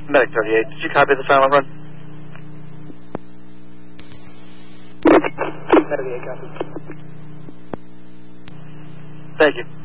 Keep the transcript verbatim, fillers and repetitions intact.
Medic thirty-eight, did you copy the silent run? Medic thirty-eight, copy. Thank you.